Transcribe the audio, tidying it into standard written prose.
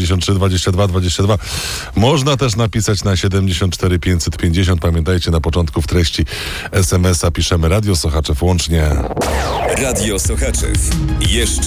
73 22 22. Można też napisać na 74 550. Pamiętajcie, na początku w treści SMS-a piszemy Radio Sochaczew łącznie. Radio Sochaczew. Jeszcze